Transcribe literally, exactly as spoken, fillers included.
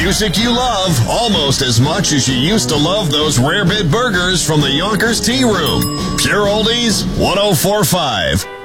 music you love almost as much as you used to love those rare bit burgers from the Yonkers Tea Room. Pure Oldies one oh four point five.